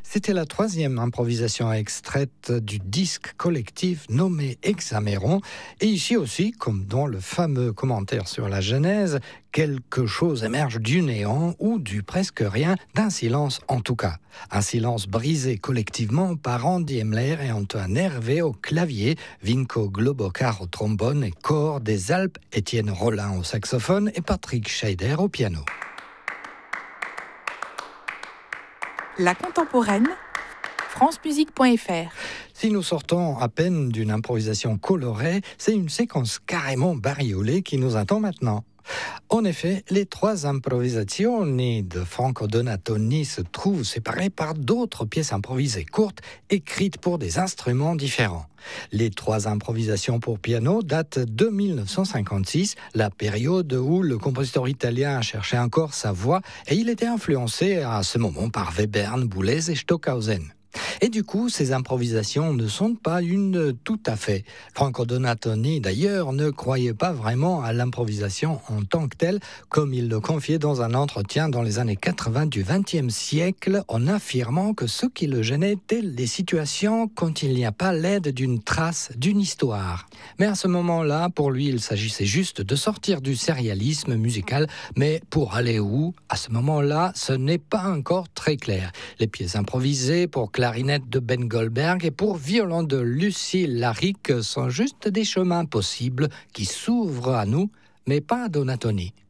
C'était la troisième improvisation extraite du disque collectif nommé Hexaméron. Et ici aussi, comme dans le fameux commentaire sur la Genèse, quelque chose émerge du néant ou du presque rien, d'un silence en tout cas. Un silence brisé collectivement par Andy Emler et Antoine Hervé au clavier, Vinko Globokar au trombone et Cor des Alpes, Étienne Rollin au saxophone et Patrick Scheider au piano. La contemporaine, francemusique.fr. Si nous sortons à peine d'une improvisation colorée, c'est une séquence carrément bariolée qui nous attend maintenant. En effet, les trois improvisazioni de Franco Donatoni se trouvent séparées par d'autres pièces improvisées courtes, écrites pour des instruments différents. Les trois improvisations pour piano datent de 1956, la période où le compositeur italien cherchait encore sa voix, et il était influencé à ce moment par Webern, Boulez et Stockhausen. Et du coup, ces improvisations ne sont pas une tout à fait. Franco Donatoni, d'ailleurs, ne croyait pas vraiment à l'improvisation en tant que telle, comme il le confiait dans un entretien dans les années 80 du XXe siècle, en affirmant que ce qui le gênait étaient les situations quand il n'y a pas l'aide d'une trace, d'une histoire. Mais à ce moment-là, pour lui, il s'agissait juste de sortir du sérialisme musical, mais pour aller où? À ce moment-là, ce n'est pas encore très clair. Les pièces improvisées pour clarinette de Ben Goldberg et pour violon de Lucie Laric sont juste des chemins possibles qui s'ouvrent à nous, mais pas à Donatoni.